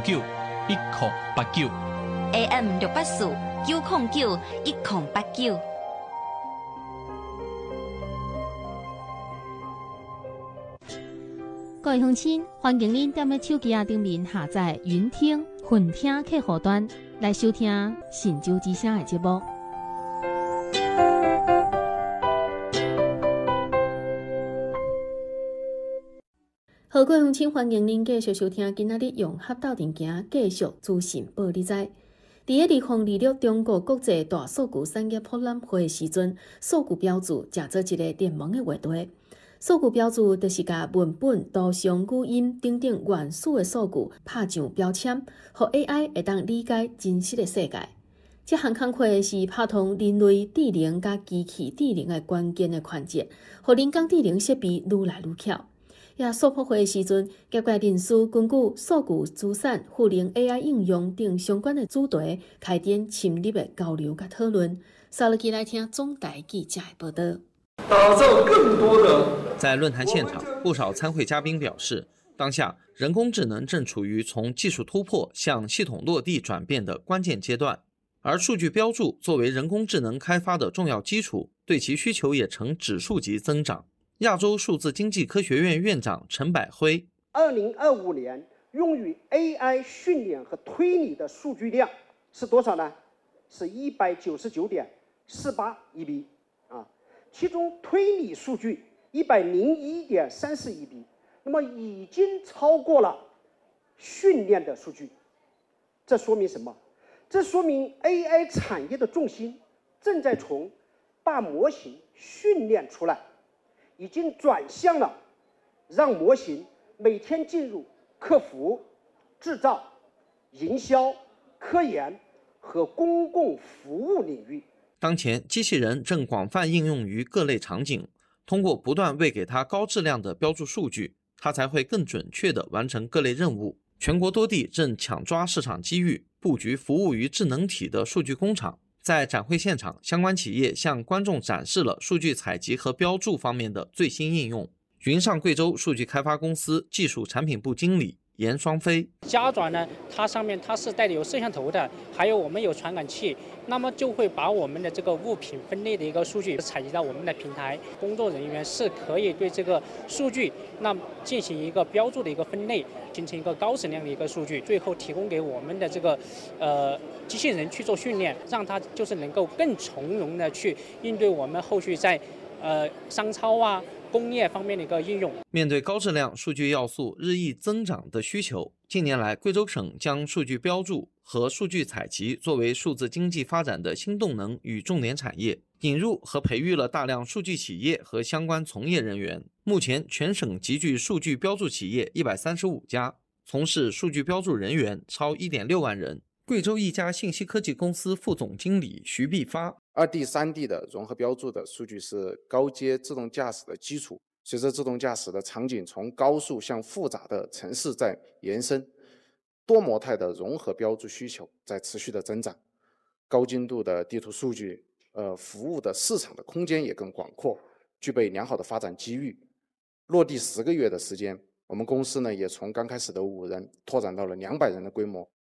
9091089 AM 684-909-1089。 各位乡亲，欢迎您踮咧手机顶面下载云听、混听客户端来收听神州之声的节目。好，各位乡亲，欢迎您继续收听今仔日融合斗阵行继续资讯报你知。伫2026中国国际大数据产业博览会的时阵，数据标注正做一个联盟的话题。数据标注就是甲文本、图像、语音等等原始的数据拍上标签，互 AI 会当理解真实的世界。这项工课是拍通人类智能甲机器智能的关键的环节，互人工智能设备愈来愈巧。数博会的时阵，业界人士根据数据资产、智能 AI 应用等相关的主题，开展深入的交流甲讨论。稍后来听总台记者的报道。 打造更多的。 在论坛现场，不少参会嘉宾表示，当下人工智能正处于从技术突破向系统落地转变的关键阶段，而数据标注作为人工智能开发的重要基础，对其需求也呈指数级增长。亚洲数字经济科学院院长陈百辉 ，2025年用于 AI 训练和推理的数据量是多少呢？是199.48亿笔啊，其中推理数据101.34亿笔，那么已经超过了训练的数据。这说明什么？这说明 AI 产业的重心正在从把模型训练出来，已经转向了让模型每天进入客服、制造、营销、科研和公共服务领域。 当前，机器人正广泛应用于各类场景，通过不断喂给它高质量的标注数据，它才会更准确地完成各类任务。全国多地正抢抓市场机遇，布局服务于智能体的数据工厂。在展会现场，相关企业向观众展示了数据采集和标注方面的最新应用。云上贵州数据开发公司技术产品部经理严双飞， 夹爪呢，它上面它是带有摄像头的，还有我们有传感器，那么就会把我们的这个物品分类的一个数据采集到我们的平台，工作人员是可以对这个数据那进行一个标注的一个分类，形成一个高质量的一个数据，最后提供给我们的这个机器人去做训练，让它就是能够更从容的去应对我们后续在商超啊、工业方面的一个应用。 面对高质量数据要素日益增长的需求，近年来贵州省将数据标注和数据采集作为数字经济发展的新动能与重点产业，引入和培育了大量数据企业和相关从业人员。目前全省集聚数据标注企业135家，从事数据标注人员超1.6万人。贵州一家信息科技公司副总经理徐必发 ，2D、3D 的融合标注的数据是高阶自动驾驶的基础。随着自动驾驶的场景从高速向复杂的城市在延伸，多模态的融合标注需求在持续的增长，高精度的地图数据服务的市场的空间也更广阔，具备良好的发展机遇。落地10个月的时间，我们公司呢也从刚开始的5人拓展到了200人的规模。